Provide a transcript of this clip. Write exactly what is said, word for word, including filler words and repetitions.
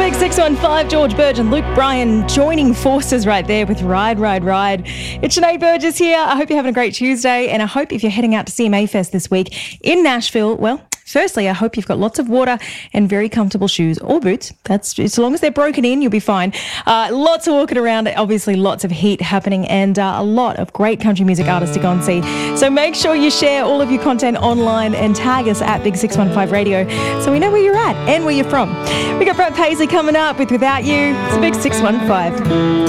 Big six one five, George Burge and Luke Bryan joining forces right there with Ride, Ride, Ride. It's Sinead Burgess here. I hope you're having a great Tuesday, and I hope if you're heading out to C M A Fest this week in Nashville, well, firstly, I hope you've got lots of water and very comfortable shoes or boots. That's as long as they're broken in, you'll be fine. Uh, lots of walking around, obviously lots of heat happening, and uh, a lot of great country music artists to go and see. So make sure you share all of your content online and tag us at Big six one five Radio so we know where you're at and where you're from. We got Brett Paisley coming up with Without You. It's Big six one five.